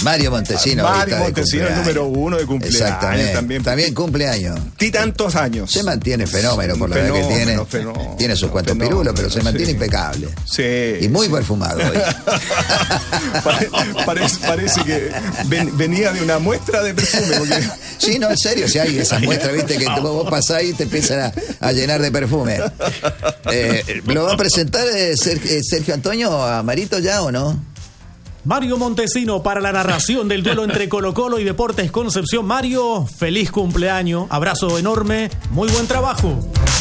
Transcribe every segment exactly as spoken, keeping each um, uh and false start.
Mario Montesino. Mario Montesino, el número uno de cumpleaños. Exactamente. También, también cumpleaños. Y tantos años. Se mantiene fenómeno por la edad que tiene. Fenómeno, tiene sus cuantos fenómeno, pirulos, pero se mantiene sí. impecable. Sí. Y muy perfumado hoy. Pare, parece, parece que ven, venía de una muestra de perfume. Porque... Sí, no, en serio, si hay esas muestras, viste, que vos pasás y te empiezan a, a llenar de perfume. Eh, ¿Lo va a presentar eh, Sergio, Sergio Antonio a Marito ya o no? Mario Montesino para la narración del duelo entre Colo-Colo y Deportes Concepción. Mario, feliz cumpleaños, abrazo enorme, muy buen trabajo.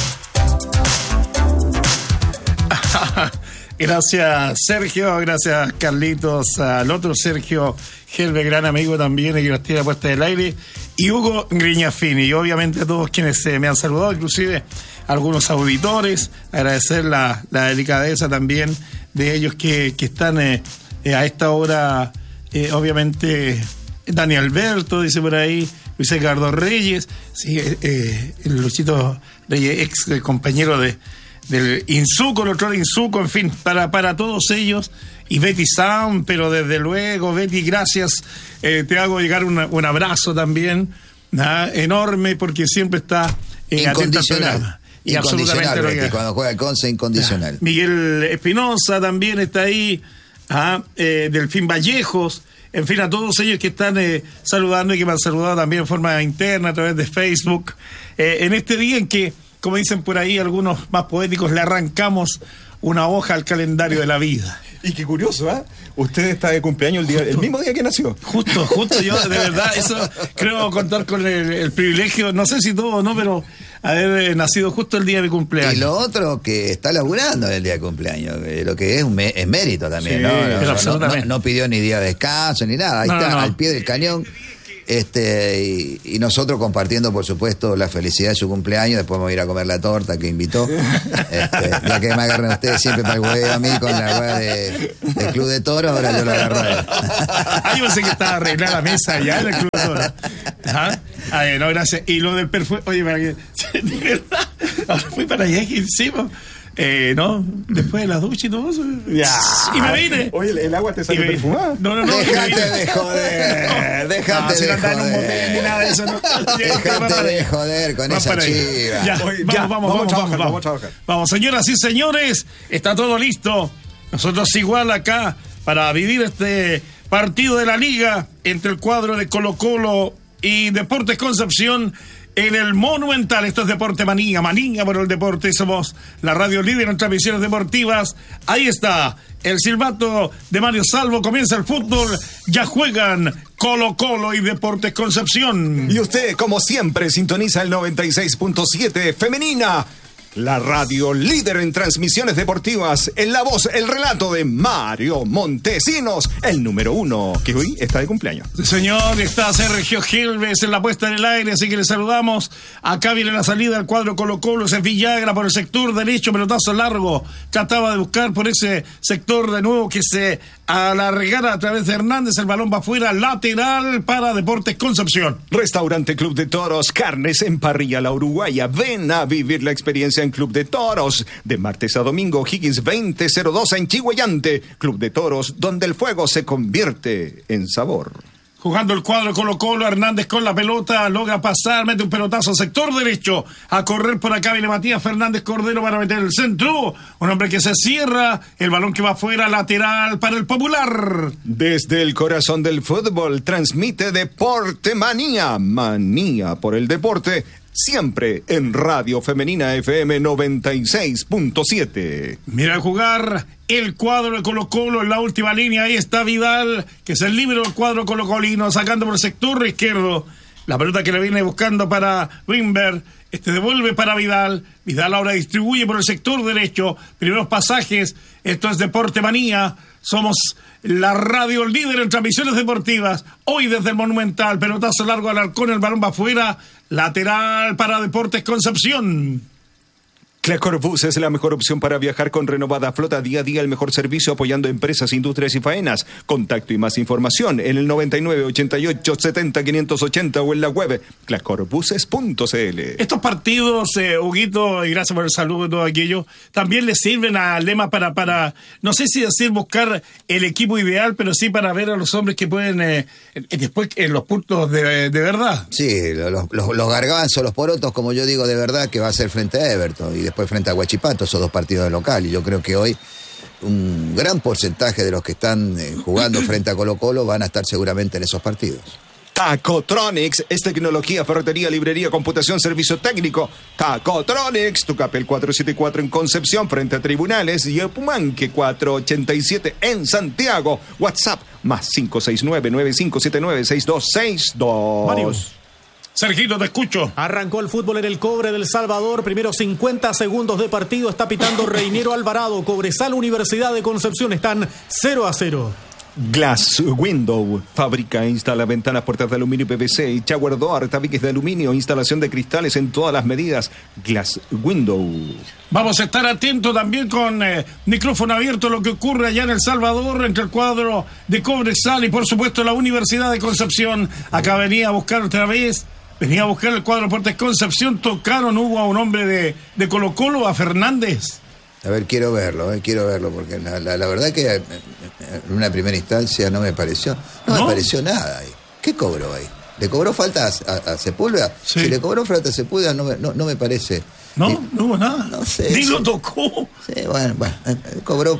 Gracias, Sergio, gracias, Carlitos, al otro Sergio Gelbe, gran amigo también, que nos tiene puesta del aire, y Hugo Griñafini, y obviamente a todos quienes eh, me han saludado, inclusive a algunos auditores, agradecer la, la delicadeza también de ellos que, que están eh, eh, a esta hora, eh, obviamente, Dani Alberto, dice por ahí, Luis Edgardo Reyes, sí, eh, el Luchito Reyes, ex eh, compañero de del Insuco, el otro de Insuco, en fin, para, para todos ellos, y Betty Sam, pero desde luego, Betty, gracias, eh, te hago llegar una, un abrazo también, ¿nah? Enorme, porque siempre está eh, atento al programa. Y absolutamente Betty, que... cuando juega el Conce, incondicional. ¿nah? Miguel Espinosa también está ahí, ¿ah? eh, Delfín Vallejos, en fin, a todos ellos que están eh, saludando y que me han saludado también en forma interna a través de Facebook, eh, en este día en que, como dicen por ahí algunos más poéticos, le arrancamos una hoja al calendario de la vida. Y qué curioso, ¿ah? ¿eh? Usted está de cumpleaños el, día, el mismo día que nació. Justo, justo yo, de verdad, eso creo contar con el, el privilegio, no sé si todo o no, pero haber nacido justo el día de mi cumpleaños. Y lo otro, que está laburando el día de cumpleaños, lo que es un me, es mérito también, sí, ¿no? No, no, no, no, no pidió ni día de descanso ni nada, ahí no, está, no, no. al pie del cañón. Este y, y nosotros compartiendo, por supuesto, la felicidad de su cumpleaños. Después me voy a ir a comer la torta que invitó. Este, ya que me agarran ustedes siempre para el huevo a mí con la hueá de, del Club de Toros, ahora yo lo agarro a él. Ah, yo pensé que estaba arreglada la mesa ya en el Club de Toros. ¿Ah? Ay, no, gracias. Y lo del perfume, oye, para que, de verdad, ahora fui para allá que hicimos. Eh, no, después de la ducha y todo eso. Ya. Y me vine. Oye, el, el agua te sale perfumada. No, no, no. Déjate de joder. Déjate no, de no joder. En un motel, ni nada de eso, no. Déjate de joder con esa chiva. Ya, Oye, vamos, ya, vamos, vamos, vamos, a trabajar, vamos, vamos a trabajar. Vamos, señoras y señores, está todo listo. Nosotros igual acá para vivir este partido de la liga entre el cuadro de Colo-Colo y Deportes Concepción en el Monumental. Esto es Deporte Manía, Manía por el deporte. Somos la radio líder en transmisiones deportivas. Ahí está el silbato de Mario Salvo. Comienza el fútbol. Ya juegan Colo-Colo y Deportes Concepción. Y usted, como siempre, sintoniza el noventa y seis punto siete Femenina, la radio líder en transmisiones deportivas, en la voz, el relato de Mario Montesinos, el número uno, que hoy está de cumpleaños. Señor, está Sergio Gelbes en la puesta en el aire, así que le saludamos. Acá viene la salida del cuadro Colo-Colo, ese Villagra por el sector derecho, pelotazo largo. Trataba de buscar por ese sector de nuevo que se alargara a través de Hernández, el balón va afuera, lateral para Deportes Concepción. Restaurante Club de Toros, carnes en parrilla La Uruguaya. Ven a vivir la experiencia en Club de Toros, de martes a domingo, Higgins veinte cero dos en Chihuayante. Club de Toros, donde el fuego se convierte en sabor. Jugando el cuadro Colo-Colo, Hernández con la pelota, logra pasar, mete un pelotazo al sector derecho, a correr por acá viene Matías Fernández Cordero para meter el centro, un hombre que se cierra, el balón que va afuera, lateral para el Popular. Desde el corazón del fútbol, transmite Deporte Manía, manía por el deporte, siempre en Radio Femenina F M noventa y seis punto siete. Mira jugar el cuadro de Colo-Colo en la última línea. Ahí está Vidal, que es el líbero del cuadro colocolino, sacando por el sector izquierdo. La pelota que le viene buscando para Wimber. Este devuelve para Vidal. Vidal ahora distribuye por el sector derecho. Primeros pasajes. Esto es Deporte Manía. Somos la radio líder en transmisiones deportivas. Hoy desde el Monumental. Pelotazo largo al arcón. El balón va afuera. Lateral para Deportes Concepción. Clacorbus es la mejor opción para viajar con renovada flota, día a día el mejor servicio apoyando empresas, industrias y faenas. Contacto y más información en el noventa y nueve, ochenta y ocho, setenta, quinientos ochenta o en la web clacorbuses punto c l. Estos partidos, eh, Huguito, y gracias por el saludo y todo aquello, también les sirven a Lema para, para, no sé si decir buscar el equipo ideal, pero sí para ver a los hombres que pueden eh, después en los puntos de, de verdad. Sí, los, los, los garbanzos, los porotos, como yo digo de verdad, que va a ser frente a Everton y después frente a Huachipato, esos dos partidos de local. Y yo creo que hoy un gran porcentaje de los que están eh, jugando frente a Colo Colo van a estar seguramente en esos partidos. Tacotronics es tecnología, ferretería, librería, computación, servicio técnico. Tacotronics, Tucapel cuatrocientos setenta y cuatro en Concepción, frente a Tribunales, y Epumanque cuatrocientos ochenta y siete en Santiago. WhatsApp más cinco seis nueve, nueve cinco siete nueve, seis dos seis dos. Marius. Sergito, te escucho. Arrancó el fútbol en el Cobre del Salvador. Primeros cincuenta segundos de partido. Está pitando Reiniero Alvarado. Cobresal, Universidad de Concepción. Están cero a cero. Glass Window, fábrica e instala ventanas, puertas de aluminio y P V C y shower door, tabiques de aluminio, instalación de cristales en todas las medidas. Glass Window. Vamos a estar atentos también con eh, micrófono abierto a lo que ocurre allá en El Salvador entre el cuadro de Cobresal y por supuesto la Universidad de Concepción. Acá venía a buscar otra vez, venía a buscar el cuadro de Deportes Concepción. Tocaron, hubo a un hombre de, de Colo Colo, a Fernández. A ver, quiero verlo, eh, quiero verlo, porque la, la, la verdad que en una primera instancia no me pareció, no, ¿No? me pareció nada ahí. ¿Qué cobró ahí? ¿Le cobró falta a, a, a Sepúlveda? Sí. Si le cobró falta a Sepúlveda no me, no, no me parece. No, y, no hubo nada. No sé. Ni sí, lo tocó. Sí, bueno, bueno, cobró,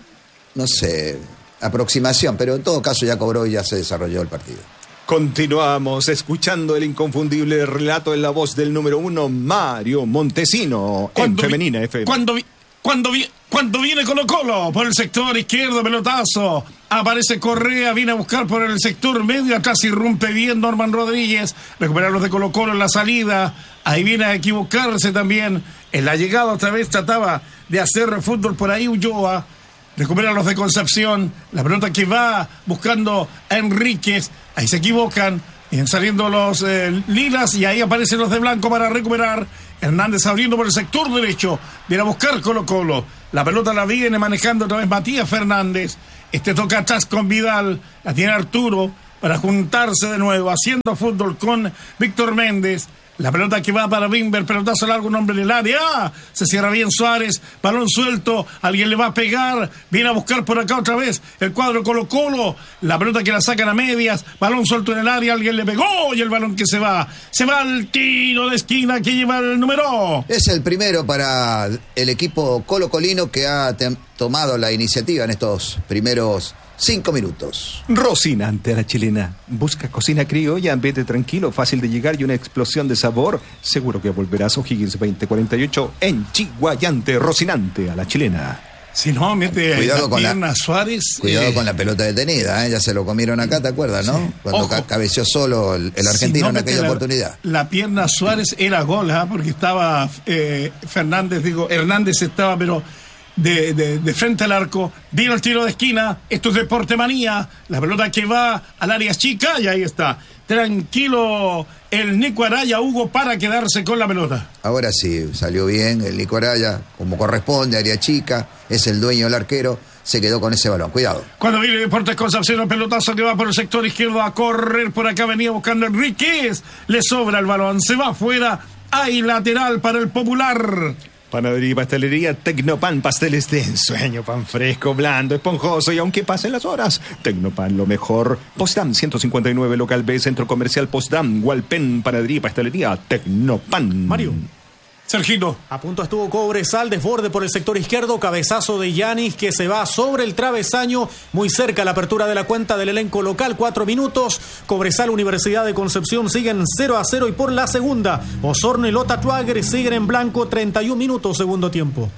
no sé, aproximación, pero en todo caso ya cobró y ya se desarrolló el partido. Continuamos escuchando el inconfundible relato en la voz del número uno, Mario Montesino, en Femenina vi, F M. Cuando vi, Cuando, vi, cuando viene Colo Colo por el sector izquierdo, pelotazo, aparece Correa, viene a buscar por el sector medio, atrás irrumpe bien Norman Rodríguez, recuperar los de Colo Colo en la salida, ahí viene a equivocarse también, en la llegada otra vez trataba de hacer fútbol por ahí Ulloa, recupera los de Concepción, la pelota que va buscando a Enríquez, ahí se equivocan, vienen saliendo los eh, lilas y ahí aparecen los de blanco para recuperar. Hernández abriendo por el sector derecho, viene a buscar Colo Colo, la pelota la viene manejando otra vez Matías Fernández, este toca atrás con Vidal, la tiene Arturo para juntarse de nuevo, haciendo fútbol con Víctor Méndez. La pelota que va para Bimber, pelotazo largo, un hombre en el área, se cierra bien Suárez, balón suelto, alguien le va a pegar, viene a buscar por acá otra vez el cuadro Colo Colo, la pelota que la sacan a medias, balón suelto en el área, alguien le pegó y el balón que se va, se va al tiro de esquina que lleva el número. Es el primero para el equipo colocolino que ha te- tomado la iniciativa en estos primeros Cinco minutos. Rocinante a la chilena. Busca cocina criolla, ambiente tranquilo, fácil de llegar y una explosión de sabor. Seguro que volverás. O'Higgins veinte cuarenta y ocho en Chiguayante. Rocinante a la chilena. Si no, mete cuidado la con pierna la, Suárez. Cuidado eh. con la pelota detenida, ¿eh? Ya se lo comieron acá, ¿te acuerdas, no? Sí. Cuando Ojo. cabeció solo el, el argentino si no en aquella la, oportunidad. La pierna Suárez era gol, ¿eh? Porque estaba eh, Fernández, digo, Hernández estaba, pero... De, de, de frente al arco, viene el tiro de esquina, esto es Deporte Manía, la pelota que va al área chica y ahí está, tranquilo el Nico Araya, Hugo, para quedarse con la pelota. Ahora sí, salió bien el Nico Araya, como corresponde, área chica, es el dueño del arquero, se quedó con ese balón, cuidado. Cuando viene Deportes Concepción, el pelotazo que va por el sector izquierdo a correr, por acá venía buscando Enríquez, le sobra el balón, se va afuera, hay lateral para el Popular. Panadería y pastelería Tecnopan, pasteles de ensueño, pan fresco, blando, esponjoso y aunque pasen las horas, Tecnopan lo mejor. Postdam ciento cincuenta y nueve, local B, Centro Comercial Postdam, Hualpén, panadería y pastelería Tecnopan. Mario. Sergito. A punto estuvo Cobresal, desborde por el sector izquierdo, cabezazo de Yanis que se va sobre el travesaño, muy cerca la apertura de la cuenta del elenco local, cuatro minutos. Cobresal, Universidad de Concepción siguen cero a cero y por la segunda, Osorno y Lota Tuager siguen en blanco, treinta y un minutos, segundo tiempo.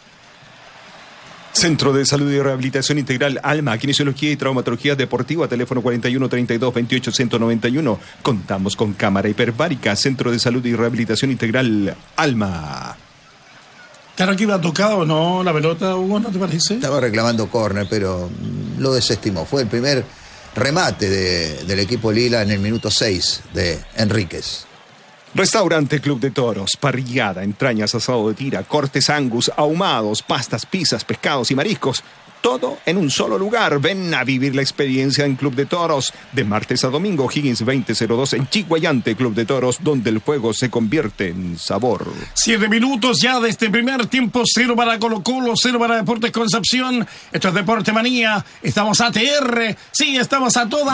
Centro de Salud y Rehabilitación Integral Alma, Kinesiología y Traumatología Deportiva, teléfono cuarenta y uno, treinta y dos, veintiocho, ciento noventa y uno. Contamos con cámara hiperbárica. Centro de Salud y Rehabilitación Integral Alma. Claro que iba tocado, ¿no? La pelota, Hugo, ¿no te parece? Estaba reclamando córner, pero lo desestimó. Fue el primer remate de, del equipo Lila en el minuto seis de Enríquez. Restaurante Club de Toros, parrillada, entrañas, asado de tira, cortes Angus, ahumados, pastas, pizzas, pescados y mariscos. Todo en un solo lugar. Ven a vivir la experiencia en Club de Toros. De martes a domingo, Higgins veinte cero dos en Chiguayante, Club de Toros, donde el fuego se convierte en sabor. Siete minutos ya de este primer tiempo. Cero para Colo Colo, cero para Deportes Concepción. Esto es Deporte Manía. Estamos a T R. Sí, estamos a toda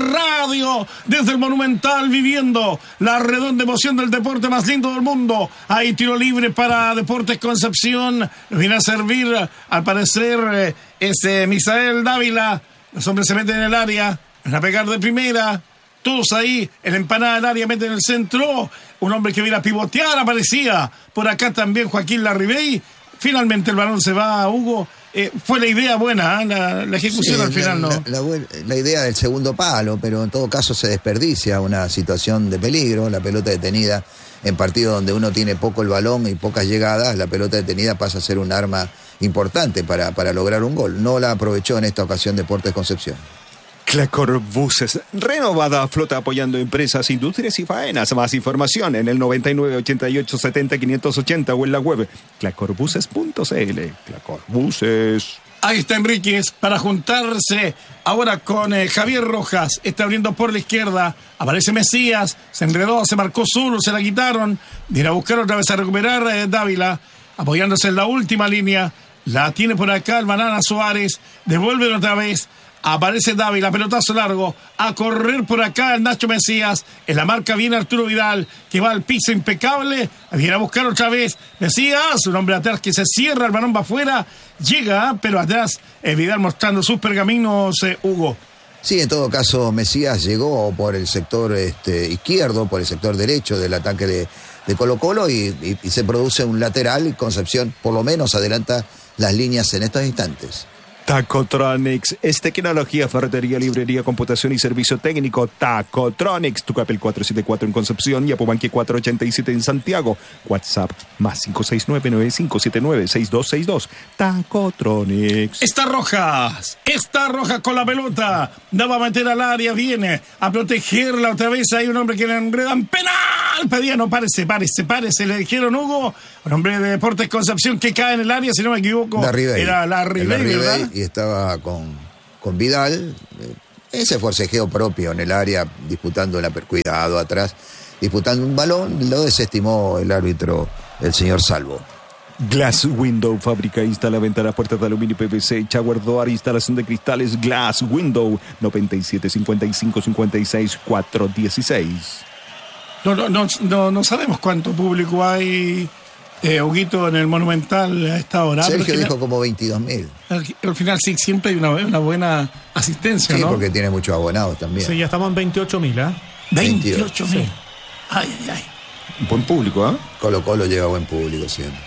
radio. Desde el Monumental, viviendo la redonda emoción del deporte más lindo del mundo. Hay tiro libre para Deportes Concepción. Viene a servir, al parecer... Eh, Ese Misael Dávila. Los hombres se meten en el área, van a pegar de primera, todos ahí, en la empanada del área, meten en el centro, un hombre que viene a pivotear, aparecía por acá también Joaquín Larribey. Finalmente el balón se va a Hugo. Eh, fue la idea buena, ¿eh? la, la ejecución sí, al final la, no. La, la, la idea del segundo palo, pero en todo caso se desperdicia una situación de peligro, la pelota detenida en partidos donde uno tiene poco el balón y pocas llegadas, la pelota detenida pasa a ser un arma importante para, para lograr un gol. No la aprovechó en esta ocasión Deportes Concepción. Clacor Buses, renovada flota apoyando empresas, industrias y faenas. Más información en el noventa y nueve, ochenta y ocho, setenta, quinientos ochenta o en la web clacor buses punto c l. Clacor Buses. Ahí está Enríquez para juntarse ahora con eh, Javier Rojas. Está abriendo por la izquierda. Aparece Mesías. Se enredó, se marcó solo, se la quitaron. Viene a buscar otra vez a recuperar eh, Dávila. Apoyándose en la última línea. La tiene por acá el Banana Suárez. Devuelve otra vez. Aparece Dávila, pelotazo largo, a correr por acá el Nacho Mesías, en la marca viene Arturo Vidal, que va al piso impecable, viene a buscar otra vez Mesías, un hombre atrás que se cierra, el balón va afuera, llega, pero atrás eh, Vidal mostrando sus pergaminos, eh, Hugo. Sí, en todo caso Mesías llegó por el sector este, izquierdo, por el sector derecho del ataque de, de Colo Colo y, y, y se produce un lateral y Concepción por lo menos adelanta las líneas en estos instantes. Tacotronics es tecnología, ferretería, librería, computación y servicio técnico. Tacotronics, Tucapel cuatrocientos setenta y cuatro en Concepción y Apobanque cuatrocientos ochenta y siete en Santiago. WhatsApp más cinco seis nueve, nueve cinco siete nueve, seis dos seis dos. Tacotronics. Está Rojas, está Rojas con la pelota. Daba a meter al área, viene a protegerla otra vez. Hay un hombre que le enredan. ¡Penal! Pedía, no, párese, párese, párese. Le dijeron Hugo, un hombre de Deportes Concepción que cae en el área, si no me equivoco. Larribey. Era Larribey, ¿verdad? Y estaba con, con Vidal, ese forcejeo propio en el área, disputando la cuidado atrás, disputando un balón, lo desestimó el árbitro, el señor Salvo. Glass Window, fábrica, instala ventanas, puertas de aluminio y P V C, shower door, instalación de cristales, Glass Window, noventa y siete, cincuenta y cinco, cincuenta y seis, cuatrocientos dieciséis. No, no, no, no, no sabemos cuánto público hay, eh, Huguito, en el Monumental a esta hora. Sergio final, dijo como veintidós mil. Al, al final sí, siempre hay una, una buena asistencia, sí, ¿no? Sí, porque tiene muchos abonados también. Sí, ya estamos en veintiocho mil, ¿eh? veintiocho mil. Sí. Ay, ay, ay. Buen público, ¿eh? Colo Colo lleva buen público siempre.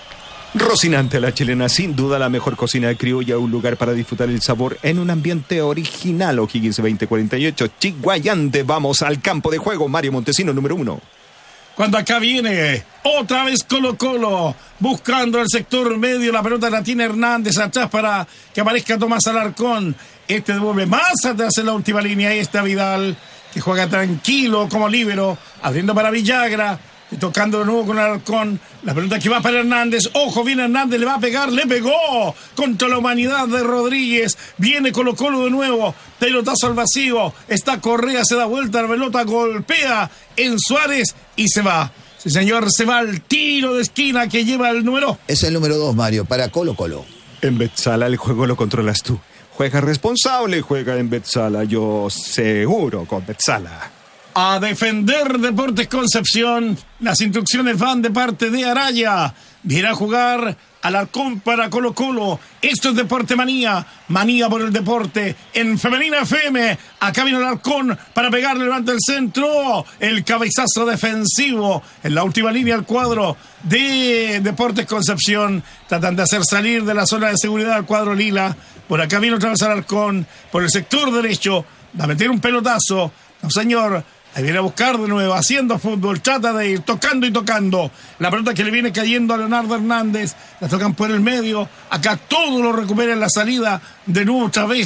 Rocinante la Chilena, sin duda la mejor cocina de criolla, un lugar para disfrutar el sabor en un ambiente original. O'Higgins veinte cuarenta y ocho, Chiguayante, vamos al campo de juego. Mario Montesino, número uno. Cuando acá viene otra vez Colo Colo, buscando el sector medio, la pelota la tiene Hernández atrás para que aparezca Tomás Alarcón. Este devuelve más atrás en la última línea. Ahí está Vidal, que juega tranquilo como líbero, abriendo para Villagra. Y tocando de nuevo con Alarcón, la pelota que va para Hernández, ojo, viene Hernández, le va a pegar, le pegó contra la humanidad de Rodríguez, viene Colo Colo de nuevo, pelotazo al vacío, está Correa, se da vuelta, la pelota golpea en Suárez y se va. Sí, señor, se va al tiro de esquina que lleva el número. Es el número dos, Mario, para Colo Colo. En Betzala el juego lo controlas tú. Juega responsable, juega en Betzala, yo seguro con Betzala. A defender Deportes Concepción. Las instrucciones van de parte de Araya. Viene a jugar Alarcón para Colo Colo. Esto es Deporte Manía. Manía por el deporte. En Femenina F M. Acá viene Alarcón para pegarle levanta el centro. El cabezazo defensivo. En la última línea el cuadro de Deportes Concepción. Tratan de hacer salir de la zona de seguridad al cuadro lila. Por acá viene otra vez Alarcón. Por el sector derecho. Va a meter un pelotazo. No, señor. Ahí viene a buscar de nuevo, haciendo fútbol, trata de ir tocando y tocando. La pelota que le viene cayendo a Leonardo Hernández, la tocan por el medio. Acá todo lo recupera en la salida. De nuevo otra vez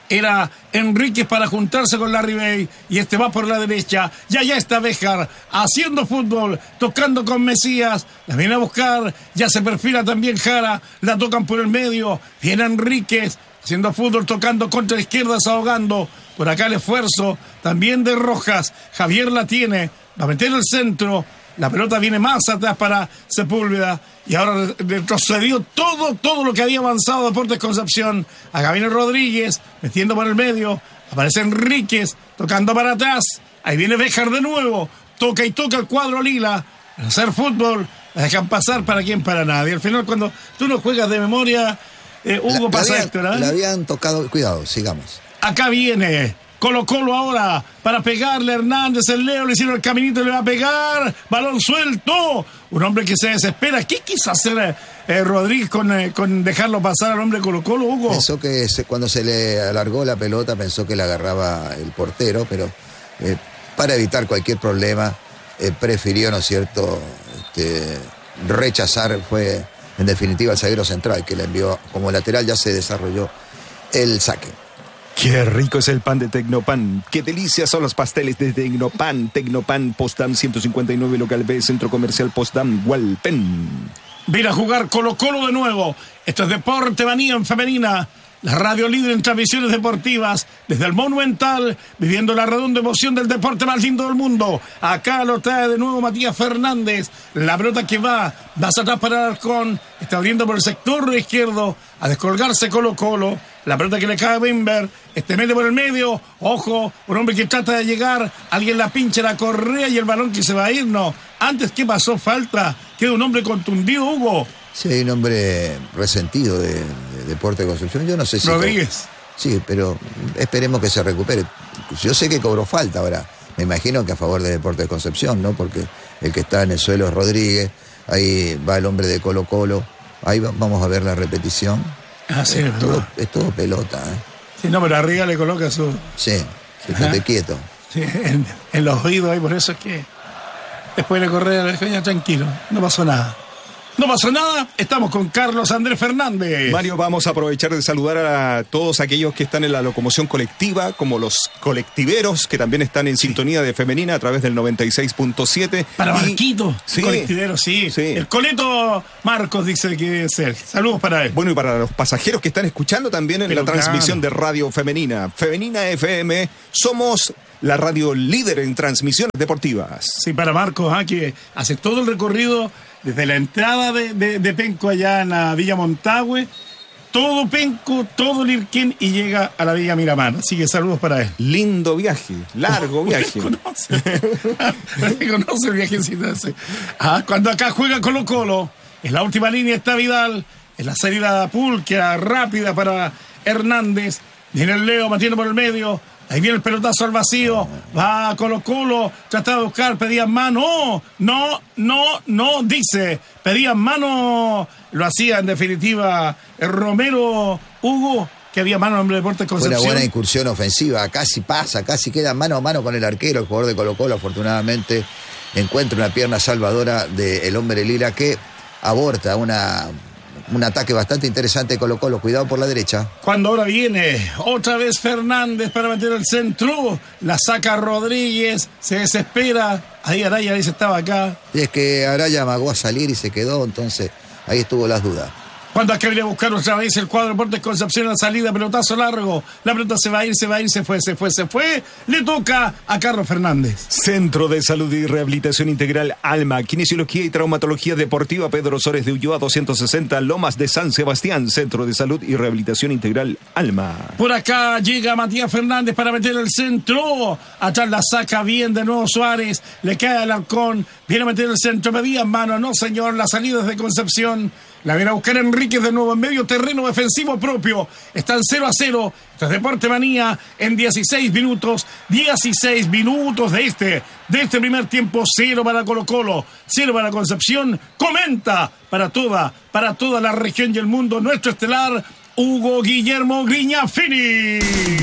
Era Enríquez para juntarse con Larry Bay. Y este va por la derecha. Ya ya está Béjar haciendo fútbol, tocando con Mesías. La viene a buscar. Ya se perfila también Jara. La tocan por el medio. Viene Enríquez haciendo fútbol, tocando contra la izquierda, desahogando. Por acá el esfuerzo también de Rojas. Javier la tiene. Va a meter el centro. La pelota viene más atrás para Sepúlveda. Y ahora retrocedió todo, todo lo que había avanzado Deportes Concepción. Acá viene Rodríguez, metiendo por el medio. Aparece Enríquez, tocando para atrás. Ahí viene Béjar de nuevo. Toca y toca el cuadro lila. Para hacer fútbol, la dejan pasar para quién, para nadie. Al final, cuando tú no juegas de memoria, eh, Hugo la, pasa la esto, ¿no? La habían tocado, cuidado, sigamos. Acá viene Colo Colo ahora para pegarle a Hernández. El Leo le hicieron el caminito y le va a pegar. Balón suelto. Un hombre que se desespera. ¿Qué quiso hacer eh, Rodríguez con, eh, con dejarlo pasar al hombre Colo Colo, Hugo? Pensó que se, cuando se le alargó la pelota pensó que la agarraba el portero, pero eh, para evitar cualquier problema eh, prefirió, ¿no es cierto?, este, rechazar. Fue en definitiva el zaguero central que le envió como lateral. Ya se desarrolló el saque. Qué rico es el pan de Tecnopan. Qué delicias son los pasteles de Tecnopan. Tecnopan, Postdam ciento cincuenta y nueve, local B, Centro Comercial Postdam, Hualpén. Viene a jugar Colo Colo de nuevo. Esto es Deporte Manía en femenina. La radio líder en transmisiones deportivas. Desde el Monumental, viviendo la redonda emoción del deporte más lindo del mundo. Acá lo trae de nuevo Matías Fernández. La pelota que va, va atrás para Alarcón. Está abriendo por el sector izquierdo. A descolgarse Colo Colo. La pelota que le cae a Wimber. Este mete por el medio. Ojo, un hombre que trata de llegar. Alguien la pincha la correa y el balón que se va a ir. No. Antes, ¿qué pasó? Falta. Queda un hombre contundido, Hugo. Sí, hay un hombre resentido de, de Deporte de Concepción. Yo no sé si... Rodríguez. Sí, pero esperemos que se recupere. Yo sé que cobró falta ahora. Me imagino que a favor de Deporte de Concepción, ¿no? Porque el que está en el suelo es Rodríguez. Ahí va el hombre de Colo Colo. Ahí va, vamos a ver la repetición. Ah, sí, es, todo, es todo pelota, ¿eh? Sí, no, pero arriba le coloca su... Sí, estate quieto. Sí, en, en los oídos ahí, por eso es que después de correr a la defensa, tranquilo, no pasó nada. No pasó nada, estamos con Carlos Andrés Fernández. Mario, vamos a aprovechar de saludar a todos aquellos que están en la locomoción colectiva, como los colectiveros, que también están en sintonía de femenina a través del noventa y seis punto siete. Para y... Marquito, sí, colectivero, sí. sí. El Coleto Marcos dice que es él. Saludos para él. Bueno, y para los pasajeros que están escuchando también en Pero la transmisión claro. de Radio Femenina. Femenina F M, somos la radio líder en transmisiones deportivas. Sí, para Marcos, ¿eh? Que hace todo el recorrido desde la entrada de, de, de Penco allá en la Villa Montagüe, todo Penco, todo Lirquén y llega a la Villa Miramar. Así que saludos para él. Lindo viaje, largo oh, viaje. Reconoce, reconoce el viajecito ese. Ah, cuando acá juega Colo Colo, en la última línea está Vidal, en la salida pulcra, rápida para Hernández. Viene el Leo, mantiene por el medio. Ahí viene el pelotazo al vacío. Va Colo Colo. Trataba de buscar. Pedían mano. No, no, no. Dice. Pedían mano. Lo hacía en definitiva el Romero Hugo. Que había mano en el Deportes Concepción. Una buena incursión ofensiva. Casi pasa. Casi queda mano a mano con el arquero. El jugador de Colo Colo afortunadamente encuentra una pierna salvadora del hombre lila que aborta una... un ataque bastante interesante de Colo Colo. Cuidado por la derecha. Cuando ahora viene otra vez Fernández para meter el centro. La saca Rodríguez. Se desespera. Ahí Araya dice estaba acá. Y es que Araya amagó a salir y se quedó. Entonces ahí estuvo las dudas. Cuando acá viene a buscar otra vez el cuadro Deportes Concepción, la salida, pelotazo largo. La pelota se va a ir, se va a ir, se fue, se fue, se fue. Le toca a Carlos Fernández. Centro de Salud y Rehabilitación Integral Alma. Kinesiología y Traumatología Deportiva Pedro Sores de Ulloa doscientos sesenta, Lomas de San Sebastián. Centro de Salud y Rehabilitación Integral Alma. Por acá llega Matías Fernández para meter el centro. Atrás la saca bien de nuevo Suárez. Le cae al Alarcón. Viene a meter el centro. Pedía en mano. No, señor. La salida es de Concepción. La viene a buscar Enríquez de nuevo en medio terreno defensivo propio. Están cero a cero. Esto es Deporte Manía en dieciséis minutos. dieciséis minutos de este, de este primer tiempo. Cero para Colo Colo, cero para Concepción. Comenta para toda, para toda la región y el mundo nuestro estelar Hugo Guillermo Grignafini.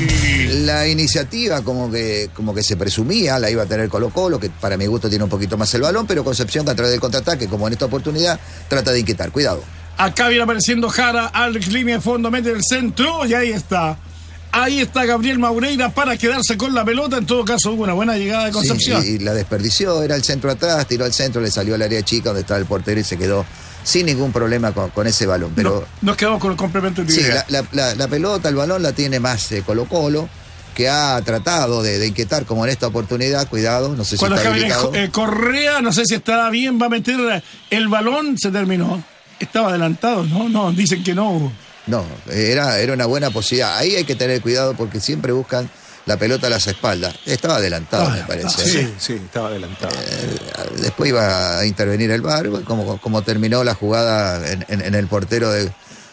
La iniciativa como que, como que se presumía la iba a tener Colo Colo, que para mi gusto tiene un poquito más el balón, pero Concepción que a través del contraataque, como en esta oportunidad, trata de inquietar. Cuidado. Acá viene apareciendo Jara, Alex línea de fondo, mete el centro y ahí está. Ahí está Gabriel Maureira para quedarse con la pelota. En todo caso, hubo una buena llegada de Concepción. Sí, y la desperdició, era el centro atrás, tiró al centro, le salió al área chica donde estaba el portero y se quedó sin ningún problema con, con ese balón. Pero no, nos quedamos con el complemento de sí, la, la, la, la pelota, el balón la tiene más eh, Colo Colo, que ha tratado de, de inquietar como en esta oportunidad. Cuidado, no sé si Cuando está habilitado. Eh, Correa, no sé si estará bien, va a meter el balón, se terminó. Estaba adelantado, ¿no? No, dicen que no hubo. No, era, era una buena posibilidad. Ahí hay que tener cuidado porque siempre buscan la pelota a las espaldas. Estaba adelantado, ah, me parece. Sí, sí, estaba adelantado. Eh, después iba a intervenir el V A R, como, como terminó la jugada en, en, en el portero de,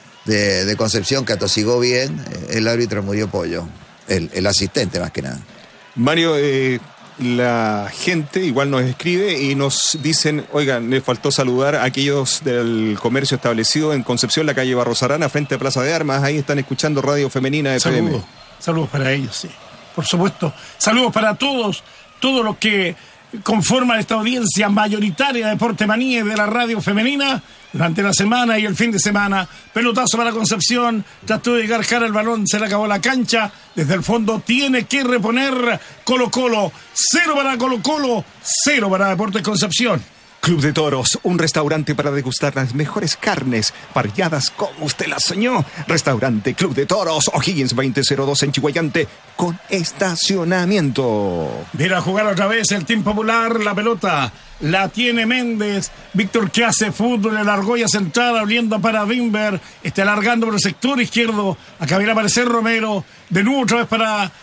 de, de Concepción, que atosigó bien, el árbitro murió pollo. El, el asistente, más que nada. Mario, eh, la gente igual nos escribe y nos dicen, oigan, le faltó saludar a aquellos del comercio establecido en Concepción, la calle Barros Arana, frente a Plaza de Armas. Ahí están escuchando Radio Femenina F M. Saludos, saludos para ellos, sí. Por supuesto. Saludos para todos, todos los que conforman esta audiencia mayoritaria de Deporte Manía y de la Radio Femenina durante la semana y el fin de semana. Pelotazo para Concepción, trató de llegar cara el balón, se le acabó la cancha, desde el fondo tiene que reponer Colo Colo. Cero para Colo Colo, cero para Deportes Concepción. Club de Toros, un restaurante para degustar las mejores carnes, parrilladas como usted las soñó. Restaurante Club de Toros, O'Higgins veinte cero dos en Chihuayante, con estacionamiento. Viene a jugar otra vez el Team Popular, la pelota la tiene Méndez. Víctor, que hace fútbol, el argolla centrada, abriendo para Bimber, está alargando por el sector izquierdo. Acá viene a aparecer Romero, de nuevo otra vez para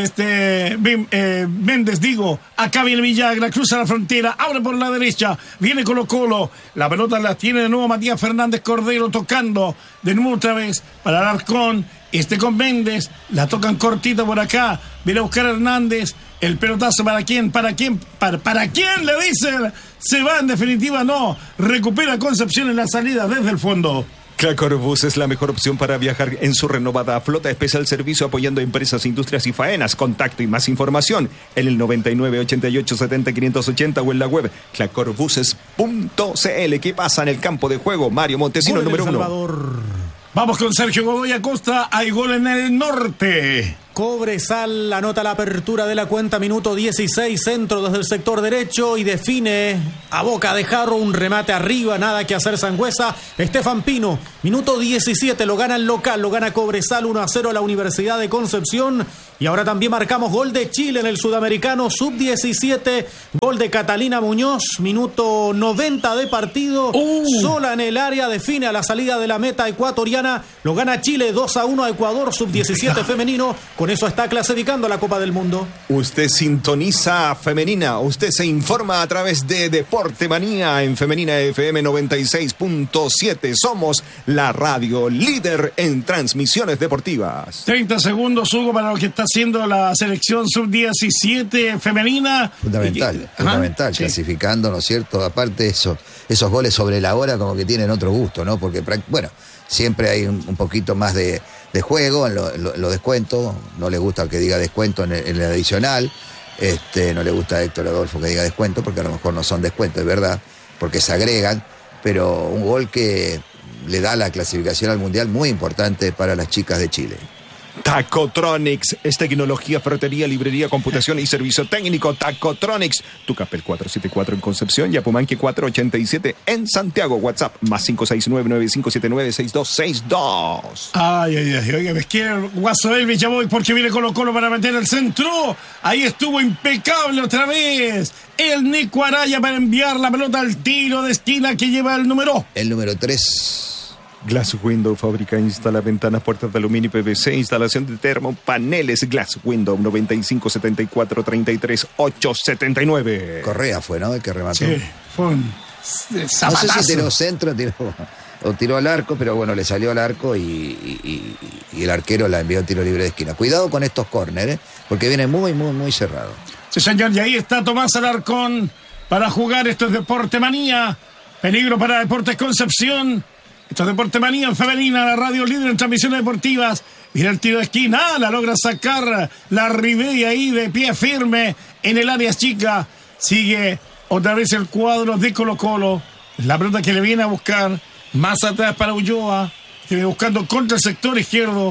Este Bim, eh, Méndez, digo, acá viene Villagra, cruza la frontera, abre por la derecha, viene Colo Colo, la pelota la tiene de nuevo Matías Fernández Cordero tocando, de nuevo otra vez para Alarcón, este con Méndez, la tocan cortita por acá, viene a buscar a Hernández, el pelotazo para quién, para quién, para, para quién le dicen, se va en definitiva, no, recupera Concepción en la salida desde el fondo. Clacor Bus es la mejor opción para viajar en su renovada flota especial servicio apoyando a empresas, industrias y faenas. Contacto y más información en el noventa y nueve, ochenta y ocho, setenta, quinientos ochenta o en la web clacor buses punto c l. ¿Qué pasa en el campo de juego? Mario Montesino, número uno. Vamos con Sergio Godoy Acosta. Hay gol en el norte. Cobresal anota la apertura de la cuenta, minuto dieciséis, centro desde el sector derecho y define a boca de jarro, un remate arriba, nada que hacer Sangüesa. Estefan Pino, minuto diecisiete, lo gana el local, lo gana Cobresal uno a cero a la Universidad de Concepción. Y ahora también marcamos gol de Chile en el Sudamericano sub diecisiete, gol de Catalina Muñoz, minuto noventa de partido, uh. sola en el área, define a la salida de la meta ecuatoriana, lo gana Chile dos a uno a Ecuador sub diecisiete femenino. Con eso está clasificando a la Copa del Mundo. Usted sintoniza Femenina, usted se informa a través de Deporte Manía en Femenina F M noventa y seis punto siete. Somos la radio líder en transmisiones deportivas. treinta segundos, Hugo, para lo que está haciendo la selección sub diecisiete femenina. Fundamental, y, fundamental, ajá, clasificando, sí. ¿No es cierto? Aparte esos, esos goles sobre la hora como que tienen otro gusto, ¿no? Porque, bueno, siempre hay un, un poquito más de, de juego en los lo, lo descuentos. No le gusta que diga descuento en el, en el adicional. Este, no le gusta a Héctor Adolfo que diga descuento, porque a lo mejor no son descuentos, es verdad, porque se agregan. Pero un gol que le da la clasificación al Mundial muy importante para las chicas de Chile. Tacotronics es tecnología, ferretería, librería, computación y servicio técnico. Tacotronics, Tucapel cuatrocientos setenta y cuatro en Concepción y Apumanque cuatrocientos ochenta y siete en Santiago. WhatsApp más cinco seis nueve, nueve cinco siete nueve, seis dos seis dos. Ay, ay, ay, oiga, me quiere el Guaso Elvis, ya voy porque viene Colo Colo para meter el centro. Ahí estuvo impecable otra vez el Nico Araya para enviar la pelota al tiro de esquina que lleva el número. El número tres. Glass Window, fábrica, instala ventanas, puertas de aluminio y P V C, instalación de termopaneles. Glass Window, noventa y cinco, setenta y cuatro, treinta y tres, ochocientos setenta y nueve. Correa fue, ¿no? El que remató. Sí, fue un zapatazo. No sé si tiró centro tiró, o tiró al arco, pero bueno, le salió al arco y, y, y el arquero la envió a tiro libre de esquina. Cuidado con estos córneres, ¿eh? Porque viene muy, muy, muy cerrado. Sí, señor, y ahí está Tomás Alarcón para jugar. Esto es Deporte Manía. Peligro para Deportes Concepción. Esto es Deporte Manía en Femenina, la radio líder en transmisiones deportivas. Mira el tiro de esquina, la logra sacar la Ribey ahí de pie firme en el área chica. Sigue otra vez el cuadro de Colo Colo. La pelota que le viene a buscar más atrás para Ulloa, que viene buscando contra el sector izquierdo.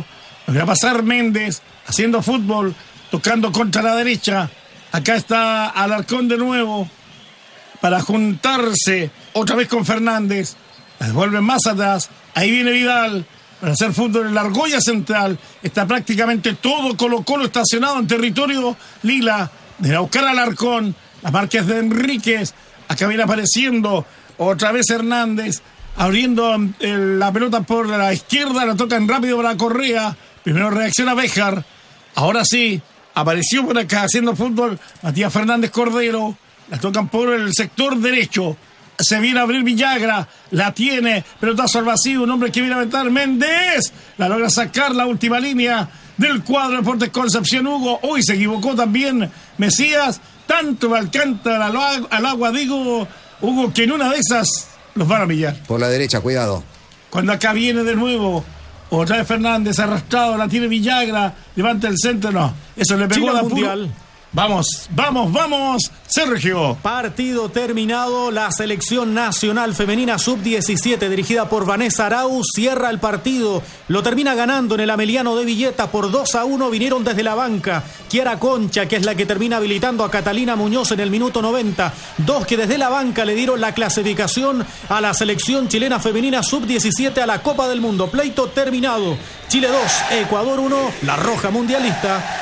Va a pasar Méndez haciendo fútbol, tocando contra la derecha. Acá está Alarcón de nuevo para juntarse otra vez con Fernández. La devuelven más atrás. Ahí viene Vidal para hacer fútbol en la argolla central. Está prácticamente todo Colo-Colo estacionado en territorio lila. De buscar a Alarcón. La marca es de Enríquez. Acá viene apareciendo otra vez Hernández. Abriendo eh, la pelota por la izquierda. La tocan rápido para Correa. Primero reacciona Béjar. Ahora sí. Apareció por acá haciendo fútbol Matías Fernández Cordero. La tocan por el sector derecho. Se viene a abrir Villagra. La tiene. Pelotazo al vacío. Un hombre que viene a aventar. Méndez. La logra sacar la última línea del cuadro de Deportes Concepción. Hugo. Hoy se equivocó también Mesías. Tanto me Alcántara al, al agua. Digo, Hugo, que en una de esas los van a pillar. Por la derecha, cuidado. Cuando acá viene de nuevo. Otra vez Fernández arrastrado, la tiene Villagra, levanta el centro, no. Eso le pegó a la Mundial. Vamos, vamos, vamos, Sergio. Partido terminado. La selección nacional femenina sub diecisiete, dirigida por Vanessa Arau, cierra el partido. Lo termina ganando en el Ameliano de Villeta por dos a uno. Vinieron desde la banca Kiara Concha, que es la que termina habilitando a Catalina Muñoz en el minuto noventa. Dos que desde la banca le dieron la clasificación a la selección chilena femenina sub diecisiete a la Copa del Mundo. Pleito terminado. Chile dos, Ecuador uno. La Roja mundialista.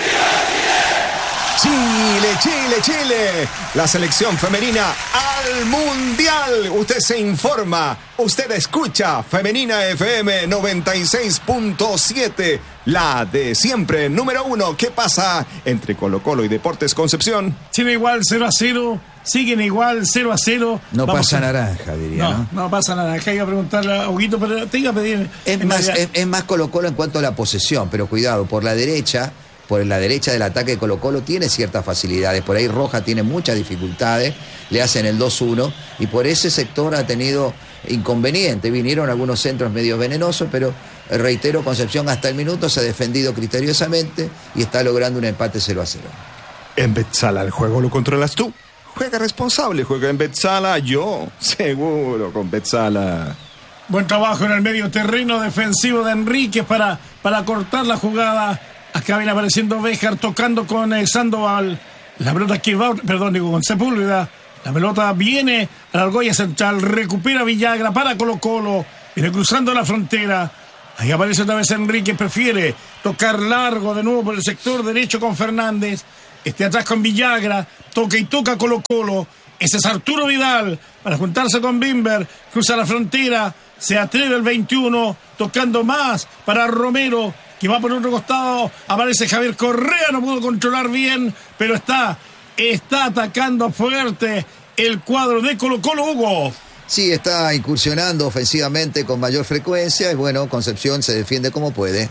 Chile, Chile, Chile. La selección femenina al Mundial. Usted se informa, usted escucha Femenina F M noventa y seis punto siete. La de siempre, número uno. ¿Qué pasa entre Colo-Colo y Deportes Concepción? Chile igual cero a cero. Siguen igual cero a cero. No Vamos pasa a... naranja, diría, ¿no? No, no pasa naranja. Iba a preguntarle a Huguito, pero te iba a pedir... Es más, es, es más Colo-Colo en cuanto a la posesión, pero cuidado, por la derecha... por la derecha del ataque de Colo-Colo tiene ciertas facilidades, por ahí Roja tiene muchas dificultades, le hacen el dos uno y por ese sector ha tenido inconveniente. Vinieron algunos centros medio venenosos, pero reitero, Concepción hasta el minuto se ha defendido criteriosamente y está logrando un empate cero a cero. En Betzala el juego lo controlas tú. Juega responsable, juega en Betzala, yo seguro con Betzala. Buen trabajo en el medio terreno defensivo de Enríquez para, para cortar la jugada. Acá viene apareciendo Béjar tocando con eh, Sandoval. La pelota que va, perdón, digo, con Sepúlveda. La pelota viene a la argolla central. Recupera Villagra para Colo-Colo. Viene cruzando la frontera. Ahí aparece otra vez Enrique. Prefiere tocar largo de nuevo por el sector derecho con Fernández. Este atrás con Villagra. Toca y toca Colo-Colo. Ese es Arturo Vidal para juntarse con Bimber. Cruza la frontera. Se atreve el veintiuno. Tocando más para Romero, que va por otro costado. Aparece Javier Correa, no pudo controlar bien, pero está, está atacando fuerte el cuadro de Colo-Colo, Hugo. Sí, está incursionando ofensivamente con mayor frecuencia y bueno, Concepción se defiende como puede.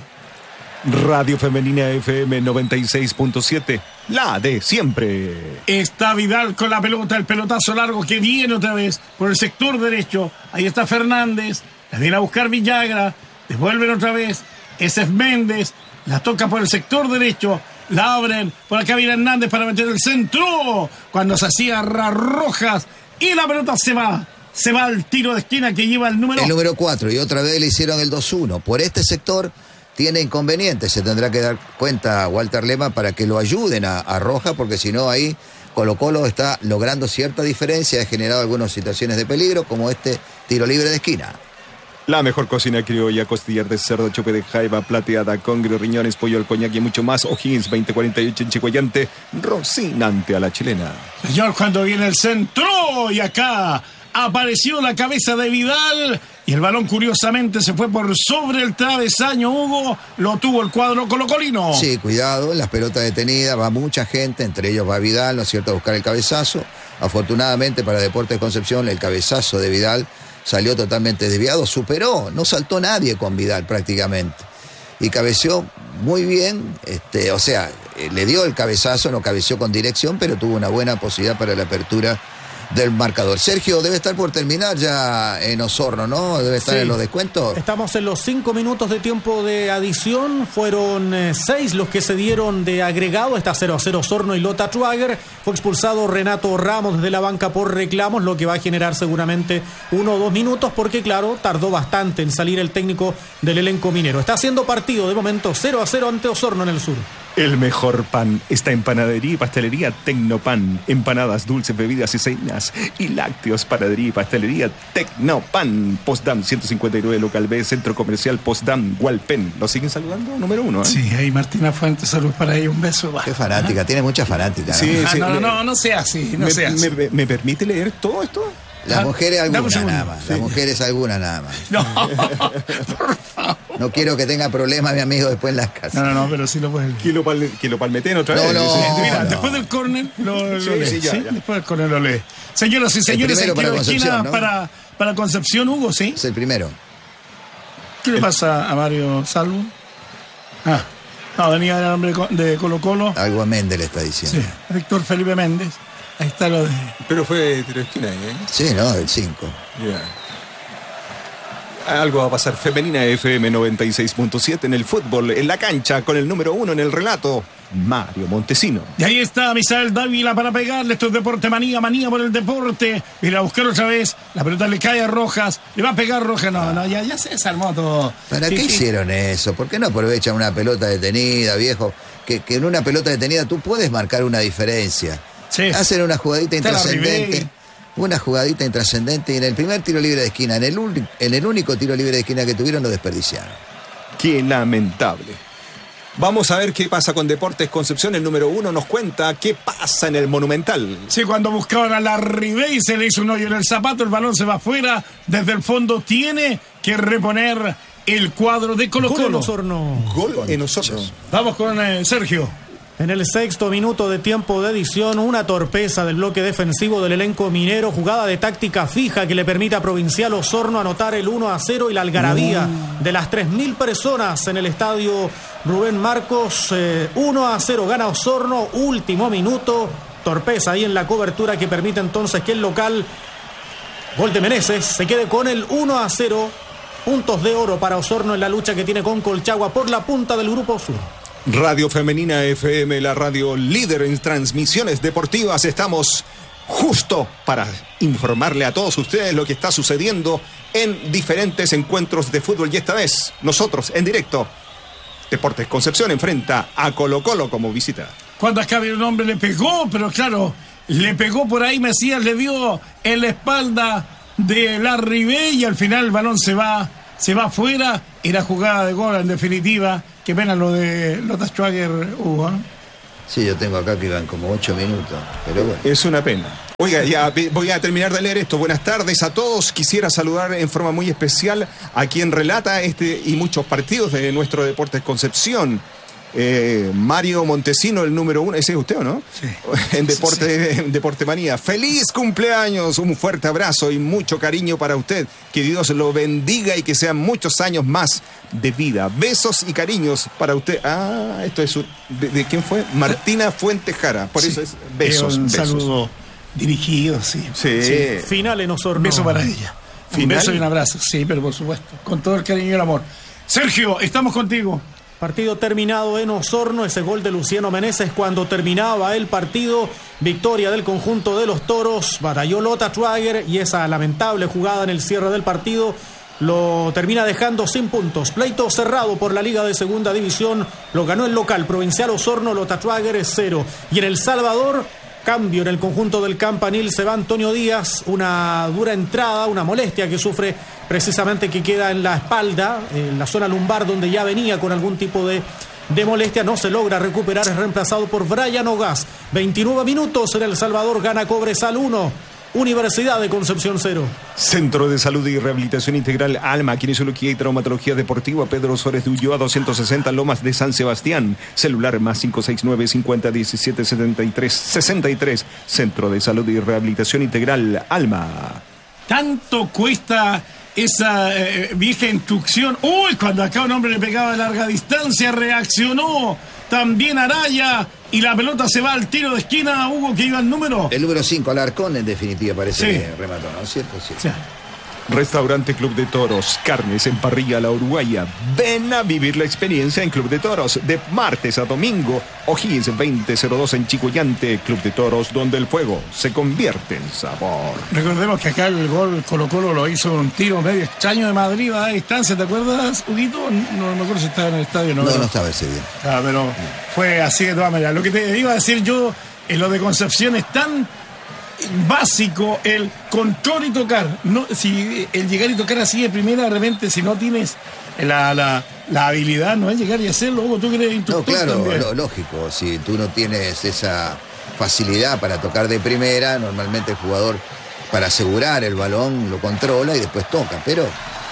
Radio Femenina F M noventa y seis punto siete, la de siempre. Está Vidal con la pelota, el pelotazo largo que viene otra vez por el sector derecho. Ahí está Fernández, la viene a buscar Villagra, devuelven otra vez. Ese es Méndez, la toca por el sector derecho, la abren, por acá viene Hernández para meter el centro, cuando se hacía Rojas, y la pelota se va, se va al tiro de esquina que lleva el número... El número cuatro, y otra vez le hicieron el dos uno, por este sector tiene inconvenientes, se tendrá que dar cuenta Walter Lema para que lo ayuden a, a Rojas, porque si no ahí Colo-Colo está logrando cierta diferencia, ha generado algunas situaciones de peligro, como este tiro libre de esquina. La mejor cocina criolla, costillar de cerdo, chope de jaiba, plateada, congrio, riñones, pollo al coñac y mucho más. O'Higgins veinte cuarenta y ocho en Chihuayante, Rocinante a la chilena. Señor, cuando viene el centro y acá apareció la cabeza de Vidal y el balón curiosamente se fue por sobre el travesaño, Hugo, lo tuvo el cuadro colocolino. Sí, cuidado, las pelotas detenidas, va mucha gente, entre ellos va Vidal, ¿no es cierto?, a buscar el cabezazo. Afortunadamente para Deportes Concepción, el cabezazo de Vidal salió totalmente desviado, superó, no saltó nadie con Vidal prácticamente. Y cabeceó muy bien, este, o sea, le dio el cabezazo, no cabeceó con dirección, pero tuvo una buena posibilidad para la apertura del marcador. Sergio, debe estar por terminar ya en Osorno, ¿no? Debe estar sí. en los descuentos. Estamos en los cinco minutos de tiempo de adición. Fueron eh, seis los que se dieron de agregado. Está cero a cero Osorno y Lota Schwager. Fue expulsado Renato Ramos desde la banca por reclamos, lo que va a generar seguramente uno o dos minutos, porque claro, tardó bastante en salir el técnico del elenco minero. Está haciendo partido de momento cero a cero ante Osorno en el sur. El mejor pan está en Panadería y Pastelería Tecnopan. Empanadas, dulces, bebidas y cenas y lácteos. Panadería y Pastelería Tecnopan. Postdam ciento cincuenta y nueve, local B, Centro Comercial Postdam, Hualpén. ¿Lo siguen saludando? Número uno, ¿eh? Sí, ahí Martina Fuentes, salud para ella, un beso. Qué fanática, tiene mucha fanática. ¿no? Sí, sí, ah, no, no, no, no sea así, no me, sea así. Me, me permite leer todo esto? Las mujeres algunas nada más. Las mujeres algunas nada más. No, por favor. No quiero que tenga problemas, mi amigo, después en las casas. No, no, no, pero sí lo puedes. Que lo, pal, que lo palmeten otra no, vez. No, sí, Mira, no. después del córner lo, sí, lo lee. Sí, ya, ¿sí? ya. Después del córner lo lee. Señoras y señores, el, el tiro de esquina ¿no? para, para Concepción, Hugo, ¿sí? Es el primero. ¿Qué le el... pasa a Mario Salvo? Ah, no, venía el nombre de Colo Colo. Algo a Méndez le está diciendo. Sí, Víctor Felipe Méndez. Ahí está lo de... Pero fue tiro de esquina ahí, ¿eh? Sí, no, el cinco. Ya. Yeah. Algo va a pasar. Femenina F M noventa y seis punto siete en el fútbol, en la cancha, con el número uno en el relato, Mario Montesino. Y ahí está Misael Dávila para pegarle. Esto es Deporte Manía, manía por el deporte. Mira, a buscar otra vez. La pelota le cae a Rojas. Le va a pegar Rojas. No, no, ya, ya se desarmó todo. ¿Para sí, qué sí. hicieron eso? ¿Por qué no aprovechan una pelota detenida, viejo? Que, que en una pelota detenida tú puedes marcar una diferencia. Sí. Hacen una jugadita intrascendente. Una jugadita intrascendente y en el primer tiro libre de esquina, en el, un, en el único tiro libre de esquina que tuvieron, lo desperdiciaron. Qué lamentable. Vamos a ver qué pasa con Deportes Concepción. El número uno nos cuenta qué pasa en el Monumental. Sí, cuando buscaban a la Ribey se le hizo un hoyo en el zapato, el balón se va afuera. Desde el fondo tiene que reponer el cuadro de Colo Colo. Gol en Osorno. Gol en Osorno. Vamos con eh, Sergio. En el sexto minuto de tiempo de edición, una torpeza del bloque defensivo del elenco minero, jugada de táctica fija que le permite a Provincial Osorno anotar el uno a cero y la algarabía mm. de las tres mil personas en el estadio Rubén Marcos. eh, uno a cero gana Osorno, último minuto, torpeza ahí en la cobertura que permite entonces que el local, gol de Meneses, se quede con el uno a cero, puntos de oro para Osorno en la lucha que tiene con Colchagua por la punta del Grupo Sur. Radio Femenina F M, la radio líder en transmisiones deportivas. Estamos justo para informarle a todos ustedes lo que está sucediendo en diferentes encuentros de fútbol. Y esta vez, nosotros en directo, Deportes Concepción enfrenta a Colo Colo como visita. Cuando acá un hombre le pegó, pero claro, le pegó por ahí, Mesías le dio en la espalda de la Ribey y al final el balón se va, se va afuera. Era jugada de gol en definitiva. Qué pena lo de Lota Schwager, Hugo, ¿no? Sí, yo tengo acá que iban como ocho minutos, pero bueno. Es una pena. Oiga, ya voy a terminar de leer esto. Buenas tardes a todos. Quisiera saludar en forma muy especial a quien relata este y muchos partidos de nuestro Deportes Concepción. Eh, Mario Montesino, el número uno. ¿Ese es usted o no? Sí. En Deporte, sí. en Deporte Manía. ¡Feliz cumpleaños! Un fuerte abrazo y mucho cariño para usted. Que Dios lo bendiga y que sean muchos años más de vida. Besos y cariños para usted. Ah, esto es... Un, ¿de, de quién fue? Martina Fuentes Jara. Por sí. eso es besos. Un besos. saludo dirigido, sí. Sí. sí. Final en Osorno. Beso para ella. ¿Final? Un beso y un abrazo. Sí, pero por supuesto. Con todo el cariño y el amor. Sergio, estamos contigo. Partido terminado en Osorno, ese gol de Luciano Meneses cuando terminaba el partido, victoria del conjunto de los Toros, batalló Lota Schwager y esa lamentable jugada en el cierre del partido lo termina dejando sin puntos. Pleito cerrado por la Liga de Segunda División, lo ganó el local Provincial Osorno, Lota Schwager es cero. Y en El Salvador, cambio en el conjunto del Campanil, se va Antonio Díaz, una dura entrada, una molestia que sufre precisamente que queda en la espalda, en la zona lumbar donde ya venía con algún tipo de, de molestia, no se logra recuperar, es reemplazado por Brian Ogas. veintinueve minutos en El Salvador, gana Cobresal uno. Universidad de Concepción cero. Centro de Salud y Rehabilitación Integral Alma, Kinesiología y Traumatología Deportiva, Pedro Suárez de Ulloa doscientos sesenta, Lomas de San Sebastián. Celular más cinco seis nueve, cincuenta, diecisiete, setenta y tres, sesenta y tres. Centro de Salud y Rehabilitación Integral Alma. Tanto cuesta esa eh, vieja instrucción. Uy, cuando acá un hombre le pegaba de larga distancia, reaccionó también Araya, y la pelota se va al tiro de esquina. Hugo, que iba el número. El número cinco, Alarcón, en definitiva, parece sí. que remató, ¿no es cierto? Sí. sí. Restaurante Club de Toros, carnes en parrilla a la uruguaya. Ven a vivir la experiencia en Club de Toros de martes a domingo. O'Higgins veinte cero dos en Chicoyante. Club de Toros, donde el fuego se convierte en sabor. Recordemos que acá el gol Colo Colo lo hizo un tiro medio extraño de Madrid a distancia. ¿Te acuerdas, Huguito? No, no me acuerdo si estaba en el estadio. No, no, no estaba ese día. Ah, pero no. Fue así de todas maneras. Lo que te iba a decir yo, en lo de Concepción es tan básico el control y tocar. No, si el llegar y tocar así de primera, de repente, si no tienes la, la, la habilidad, no es llegar y hacerlo. Hugo, tú que eres instructor. No, claro, también. Lo, lógico. Si tú no tienes esa facilidad para tocar de primera, normalmente el jugador, para asegurar el balón, lo controla y después toca. Pero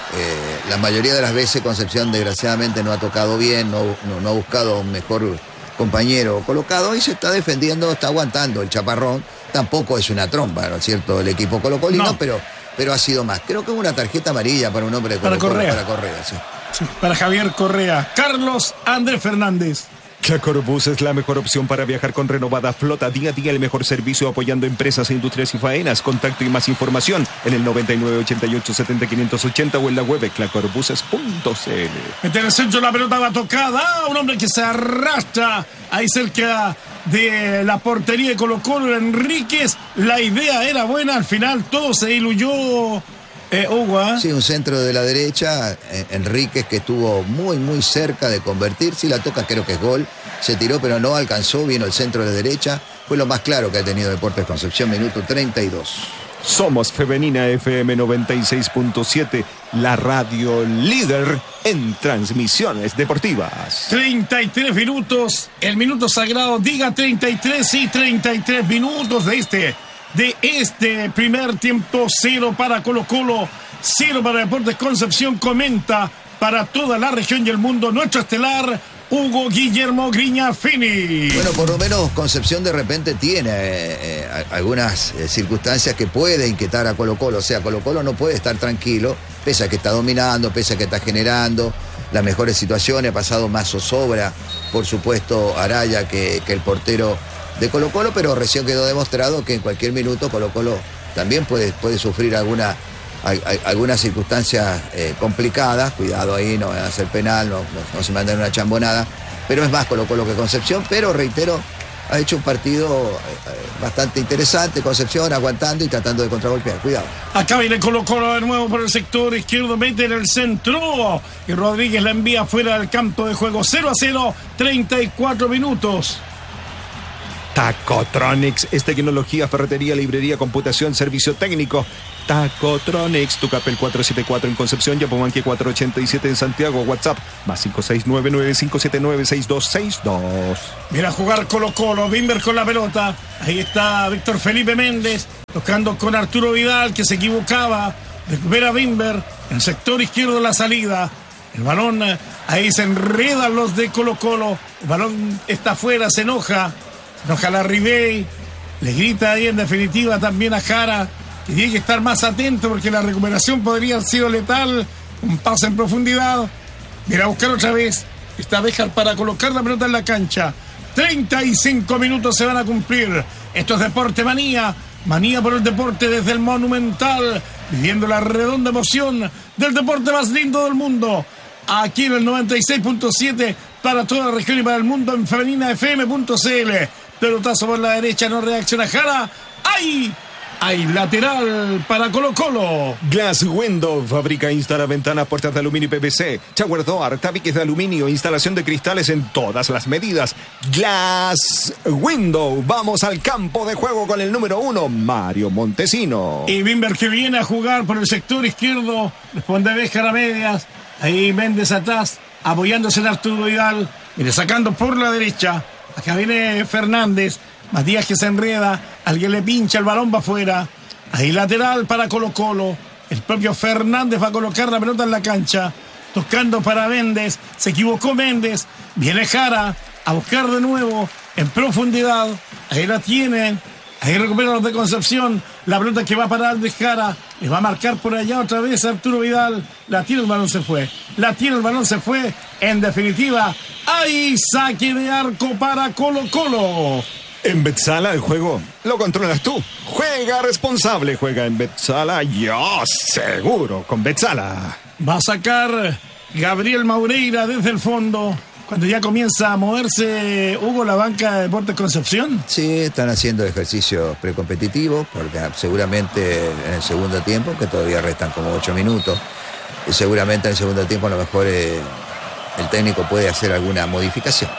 eh, la mayoría de las veces Concepción, desgraciadamente, no ha tocado bien, no, no, no ha buscado un mejor compañero colocado y se está defendiendo, está aguantando el chaparrón. Tampoco es una trompa, ¿no es cierto?, el equipo colocolino, no. pero, pero ha sido más. Creo que es una tarjeta amarilla para un hombre de Colo Colo. Para Correa. Para Correa, sí. Sí, para Javier Correa. Carlos Andrés Fernández. Clacorbus es la mejor opción para viajar con renovada flota. Día a día el mejor servicio apoyando empresas, industrias y faenas. Contacto y más información en el noventa y nueve ochenta y ocho setenta quinientos ochenta o en la web clacorbuses punto c l. En el centro la pelota va tocada. Un hombre que se arrastra ahí cerca de la portería de Colo Colo, Enríquez. La idea era buena, al final todo se diluyó. Eh, Hugo, ¿eh? Sí, un centro de la derecha, eh, Enríquez, que estuvo muy, muy cerca de convertir. Si la toca, creo que es gol. Se tiró, pero no alcanzó. Vino el centro de la derecha. Fue lo más claro que ha tenido Deportes Concepción, minuto treinta y dos. Somos Femenina F M noventa y seis punto siete, la radio líder en transmisiones deportivas. treinta y tres minutos, el minuto sagrado, diga treinta y tres, y treinta y tres minutos de este, de este primer tiempo. Cero para Colo Colo, cero para Deportes Concepción. Comenta para toda la región y el mundo nuestro estelar Hugo Guillermo Grignafini. Bueno, por lo menos Concepción de repente tiene eh, eh, algunas eh, circunstancias que puede inquietar a Colo Colo. O sea, Colo Colo no puede estar tranquilo, pese a que está dominando, pese a que está generando las mejores situaciones. Ha pasado más zozobra, por supuesto, Araya que, que el portero de Colo Colo, pero recién quedó demostrado que en cualquier minuto Colo Colo también puede, puede sufrir alguna... Hay, hay algunas circunstancias eh, complicadas, cuidado ahí, no van a hacer penal, no, no, no se mandan una chambonada, pero es más Colo Colo que Concepción. Pero reitero, ha hecho un partido eh, bastante interesante, Concepción aguantando y tratando de contragolpear, cuidado. Acá viene Colo Colo de nuevo por el sector izquierdo, mete en el centro y Rodríguez la envía fuera del campo de juego. Cero a cero, treinta y cuatro minutos. Tacotronics es tecnología, ferretería, librería, computación, servicio técnico. Tacotronics, Tucapel cuatrocientos setenta y cuatro en Concepción, Yapomanque cuatrocientos ochenta y siete en Santiago. WhatsApp más cinco seis nueve nueve cinco siete nueve seis dos seis dos. Mira a jugar Colo Colo, Bimber con la pelota. Ahí está Víctor Felipe Méndez tocando con Arturo Vidal, que se equivocaba. Recupera Bimber en el sector izquierdo de la salida. El balón, ahí se enredan los de Colo Colo. El balón está afuera, se enoja. Se enoja la Ribey. Le grita ahí en definitiva también a Jara, que tiene que estar más atento porque la recuperación podría haber sido letal. Un pase en profundidad. Mira a buscar otra vez. Está Béjar para colocar la pelota en la cancha. treinta y cinco minutos se van a cumplir. Esto es Deporte Manía. Manía por el deporte desde el Monumental. Viviendo la redonda emoción del deporte más lindo del mundo. Aquí en el noventa y seis punto siete para toda la región y para el mundo en femenina f m punto c l. Pelotazo por la derecha, no reacciona Jara. ¡Ay! Hay lateral para Colo Colo. Glass Window, fabrica, instala ventanas, puertas de aluminio y P V C. Shower door, tabiques de aluminio, instalación de cristales en todas las medidas. Glass Window. Vamos al campo de juego con el número uno, Mario Montesino. Y Bimber, que viene a jugar por el sector izquierdo. Responde Béjar a medias. Ahí Méndez atrás, apoyándose en Arturo Vidal. Viene sacando por la derecha. Acá viene Fernández. Matías que se enreda, alguien le pincha, el balón va afuera. Ahí lateral para Colo Colo. El propio Fernández va a colocar la pelota en la cancha. Tocando para Méndez. Se equivocó Méndez. Viene Jara a buscar de nuevo en profundidad. Ahí la tienen. Ahí recupera los de Concepción. La pelota que va a parar de Jara. Le va a marcar por allá otra vez a Arturo Vidal. La tiene, el balón se fue. La tiene, el balón se fue. En definitiva, Hay saque de arco para Colo Colo. En Betsala el juego lo controlas tú. Juega responsable, juega en Betsala. Yo seguro con Betsala. Va a sacar Gabriel Maureira desde el fondo. Cuando ya comienza a moverse, Hugo, la banca de Deportes Concepción. Sí, están haciendo ejercicios precompetitivos, porque seguramente en el segundo tiempo, que todavía restan como ocho minutos, y seguramente en el segundo tiempo a lo mejor eh, el técnico puede hacer alguna modificación.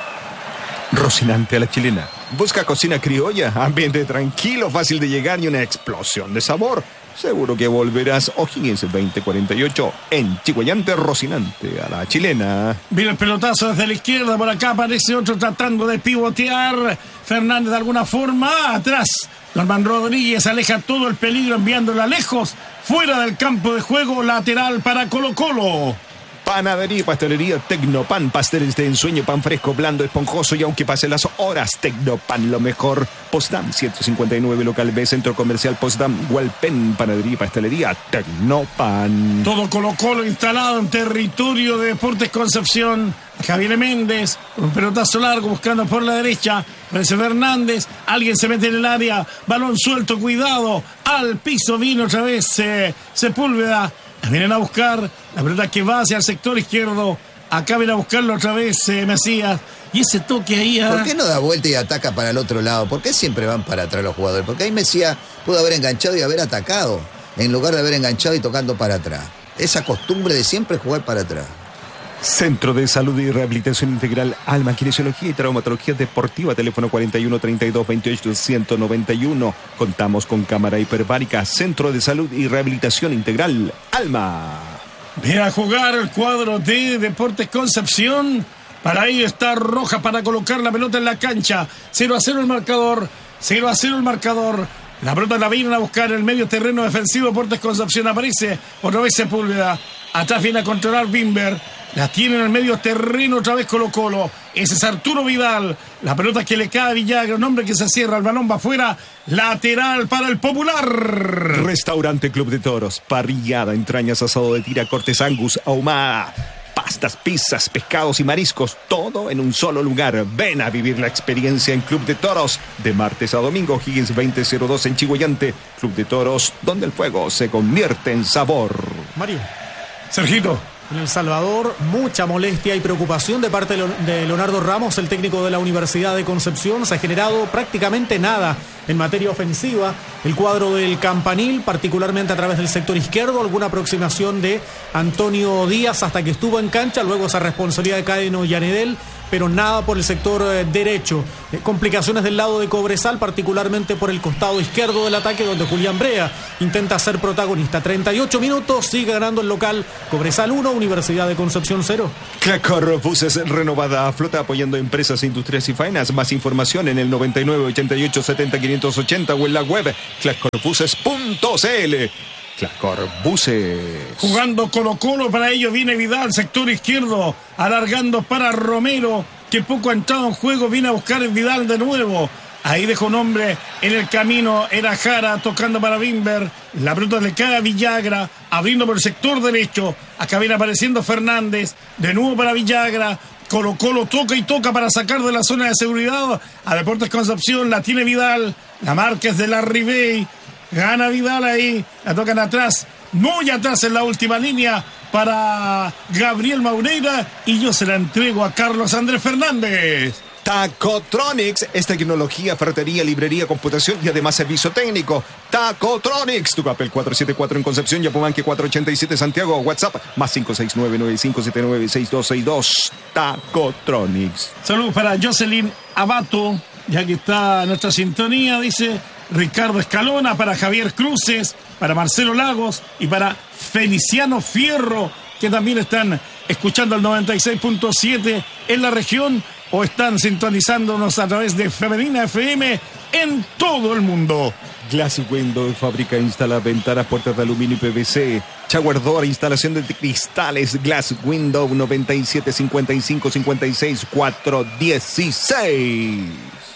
Rocinante a la chilena. Busca cocina criolla, ambiente tranquilo, fácil de llegar y una explosión de sabor. Seguro que volverás. O'Higgins veinte cuarenta y ocho en Chiguayante. Rocinante a la chilena. Viene el pelotazo desde la izquierda. Por acá aparece otro tratando de pivotear. Fernández de alguna forma. Atrás. Norman Rodríguez aleja todo el peligro enviándola lejos. Fuera del campo de juego. Lateral para Colo Colo. Panadería y pastelería Tecnopan, pasteles de ensueño, pan fresco, blando, esponjoso y aunque pasen las horas, Tecnopan, lo mejor. Postdam ciento cincuenta y nueve, local B, centro comercial Postdam, Hualpén, panadería y pastelería Tecnopan. Todo Colo Colo instalado en territorio de Deportes Concepción. Javier Méndez, un pelotazo largo buscando por la derecha. Parece Fernández, alguien se mete en el área, balón suelto, cuidado, al piso vino otra vez eh, Sepúlveda. Vienen a buscar la pelota que va hacia el sector izquierdo. Acá viene a buscarlo otra vez eh, Mesías. Y ese toque ahí. ¿eh? ¿Por qué no da vuelta y ataca para el otro lado? ¿Por qué siempre van para atrás los jugadores? Porque ahí Mesías pudo haber enganchado y haber atacado, en lugar de haber enganchado y tocando para atrás. Esa costumbre de siempre jugar para atrás. Centro de Salud y Rehabilitación Integral Alma, Kinesiología y Traumatología Deportiva, teléfono cuarenta y uno treinta y dos veintiocho ciento noventa y uno. Contamos con cámara hiperbárica. Centro de Salud y Rehabilitación Integral Alma. Viene a jugar el cuadro de Deportes Concepción. Para ello está Roja para colocar la pelota en la cancha. cero a cero el marcador. cero a cero el marcador. La pelota la vienen a buscar en el medio terreno defensivo. Deportes Concepción aparece otra vez Sepúlveda. Atrás viene a controlar Bimber. La tiene en el medio terreno otra vez Colo Colo. Ese es Arturo Vidal. La pelota que le cae a Villagra. Un hombre que se cierra. El balón va afuera. Lateral para el Popular. Restaurante Club de Toros. Parrillada, entrañas, asado de tira, cortes angus, ahumada. Pastas, pizzas, pescados y mariscos. Todo en un solo lugar. Ven a vivir la experiencia en Club de Toros. De martes a domingo. Higgins veinte cero dos en Chiguayante. Club de Toros, donde el fuego se convierte en sabor. Mario. Sergito. En El Salvador, mucha molestia y preocupación de parte de Leonardo Ramos, el técnico de la Universidad de Concepción. Se ha generado prácticamente nada en materia ofensiva. El cuadro del Campanil, particularmente a través del sector izquierdo, alguna aproximación de Antonio Díaz hasta que estuvo en cancha, luego esa responsabilidad de Cadeno Yanedel, pero nada por el sector eh, derecho. Eh, complicaciones del lado de Cobresal, particularmente por el costado izquierdo del ataque, donde Julián Brea intenta ser protagonista. treinta y ocho minutos, sigue ganando el local. Cobresal uno, Universidad de Concepción cero. Clacor Buses renovada, flota apoyando empresas, industrias y faenas. Más información en el noventa y nueve ochenta y ocho setenta quinientos ochenta o en la web clacorbuses punto cl. Clacor Buses. Jugando Colo Colo, para ello viene Vidal, sector izquierdo, alargando para Romero, que poco ha entrado en juego, viene a buscar el Vidal de nuevo. Ahí dejó un hombre en el camino, era Jara, tocando para Bimber. La pelota le cae a Villagra, abriendo por el sector derecho. Acá viene apareciendo Fernández, de nuevo para Villagra. Colo Colo toca y toca para sacar de la zona de seguridad a Deportes Concepción. La tiene Vidal, la marca es de la Ribey. Gana Vidal ahí, la tocan atrás, muy atrás en la última línea para Gabriel Maureira, y yo se la entrego a Carlos Andrés Fernández. Tacotronics es tecnología, ferretería, librería, computación y además servicio técnico. Tacotronics, tu papel cuatrocientos setenta y cuatro en Concepción, Yapumanque cuatrocientos ochenta y siete Santiago, WhatsApp más cinco seis nueve nueve cinco siete nueve seis dos seis dos. Tacotronics. Saludos para Jocelyn Abato, ya que está en nuestra sintonía, dice Ricardo Escalona, para Javier Cruces, para Marcelo Lagos y para Feliciano Fierro, que también están escuchando el noventa y seis punto siete en la región o están sintonizándonos a través de Femenina F M en todo el mundo. Glass Window, fábrica, instala ventanas, puertas de aluminio y P V C. Shower Door, instalación de cristales. Glass Window, noventa y siete cincuenta y cinco cincuenta y seis cuatrocientos dieciséis.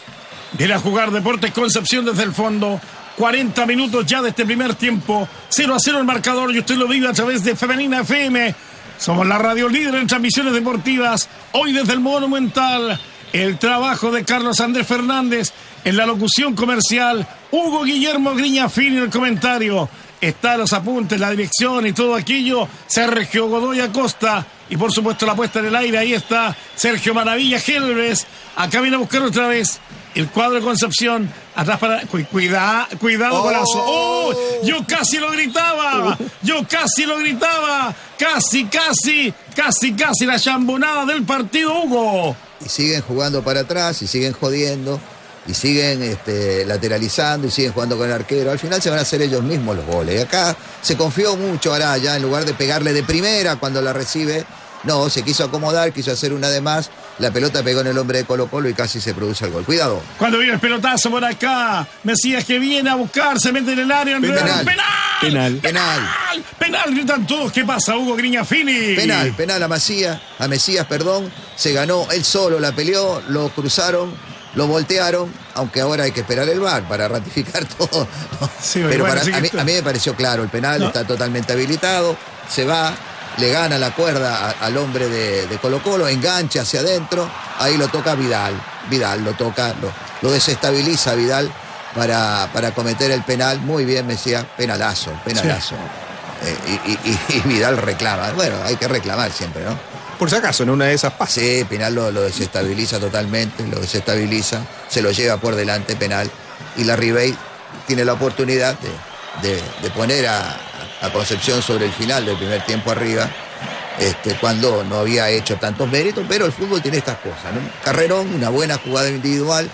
Viene a jugar Deportes Concepción desde el fondo. cuarenta minutos ya de este primer tiempo. cero a cero el marcador y usted lo vive a través de Femenina F M. Somos la radio líder en transmisiones deportivas. Hoy desde el Monumental, el trabajo de Carlos Andrés Fernández en la locución comercial, Hugo Guillermo Griñafini en el comentario. Está los apuntes, la dirección y todo aquello. Sergio Godoy Acosta. Y por supuesto la puesta en el aire. Ahí está Sergio Maravilla Gelves. Acá viene a buscar otra vez el cuadro de Concepción. Atrás para... Cuida, cuidado, golazo. Oh. ¡Oh! Yo casi lo gritaba. Yo casi lo gritaba. Casi, casi, casi, casi la chambonada del partido, Hugo. Y siguen jugando para atrás y siguen jodiendo. Y siguen este, lateralizando y siguen jugando con el arquero. Al final se van a hacer ellos mismos los goles. Y acá se confió mucho Araya, en lugar de pegarle de primera cuando la recibe. No, se quiso acomodar, quiso hacer una de más. La pelota pegó en el hombre de Colo Colo y casi se produce el gol. Cuidado. Cuando viene el pelotazo por acá, Mesías que viene a buscar, se mete en el área. Penal. Penal. Penal. Penal. Penal. Penal. Gritan todos. ¿Qué pasa, Hugo Griñafini? Penal. Penal a Mesías. A Mesías, perdón. Se ganó él solo, la peleó, lo cruzaron. Lo voltearon, aunque ahora hay que esperar el V A R para ratificar todo. Sí, pero bueno, para, sí a, mí, a mí me pareció claro, el penal no. Está totalmente habilitado, se va, le gana la cuerda a, al hombre de, de Colo Colo, engancha hacia adentro, ahí lo toca Vidal, Vidal lo toca, lo, lo desestabiliza Vidal para, para cometer el penal, muy bien Mesías, penalazo, penalazo. Sí. Eh, y, y, y Vidal reclama, bueno, hay que reclamar siempre, ¿no? Por si acaso, en una de esas pasa. Sí, Penal lo, lo desestabiliza totalmente, lo desestabiliza, se lo lleva por delante Penal. Y la Ribey tiene la oportunidad de, de, de poner a, a Concepción sobre el final del primer tiempo arriba, este, cuando no había hecho tantos méritos, pero el fútbol tiene estas cosas, ¿no? Carrerón, una buena jugada individual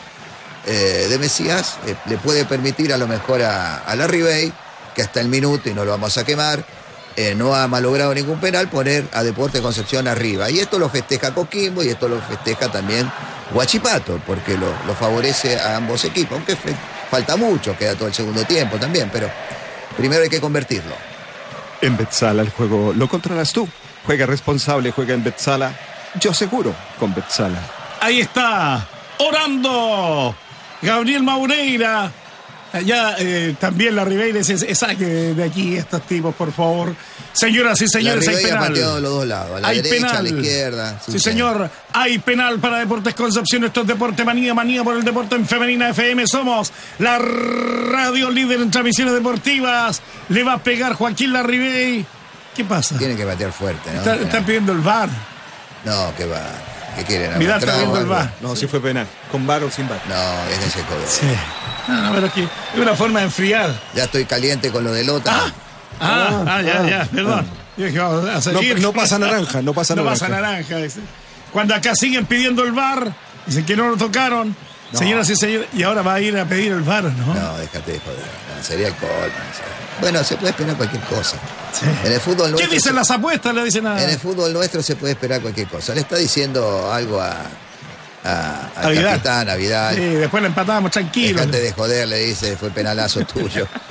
eh, de Mesías, eh, le puede permitir a lo mejor a, a la Ribey, que hasta el minuto, y no lo vamos a quemar, Eh, no ha malogrado ningún penal, poner a Deportes Concepción arriba. Y esto lo festeja Coquimbo y esto lo festeja también Huachipato, porque lo, lo favorece a ambos equipos, aunque fe, falta mucho, queda todo el segundo tiempo también, pero primero hay que convertirlo. En Betzala el juego lo controlas tú. Juega responsable, juega en Betzala. Yo seguro con Betzala. Ahí está, orando Gabriel Maureira. Ya eh, también la Ribeira dice, saque de aquí estos tipos, por favor. Señoras y señores, hay penal. De los dos lados, a la hay derecha, penal. A la izquierda. Sí, sí, señor. Hay penal para Deportes Concepción. Esto es Deporte Manía, manía por el deporte en Femenina F M. Somos la radio líder en transmisiones deportivas. Le va a pegar Joaquín Larribey. ¿Qué pasa? Tiene que batear fuerte, ¿no? Está, están pidiendo el V A R. No, que va. ¿Qué quieren? Mirá, está viendo el V A R. No, si fue penal. ¿Con V A R o sin V A R? No, es de ese color. Sí. No, no, pero es que es una forma de enfriar. Ya estoy caliente con lo del otro. Ah, ah, ah, ya, ya, perdón. Yo dije, vamos a seguir. No, no pasa naranja, no pasa no naranja. No pasa naranja. Dice. Cuando acá siguen pidiendo el V A R, dicen que no lo tocaron. No. Señoras y señores, y ahora va a ir a pedir el V A R, ¿no? No, déjate de joder. No, sería el colmo. Bueno, se puede esperar cualquier cosa. Sí. En el fútbol nuestro. ¿Qué dicen se... las apuestas? Le dicen nada. En el fútbol nuestro se puede esperar cualquier cosa. Le está diciendo algo a. A, al a capitán, a Vidal. Sí, después le empatábamos tranquilo. Dejate de joder, le dice, fue penalazo tuyo.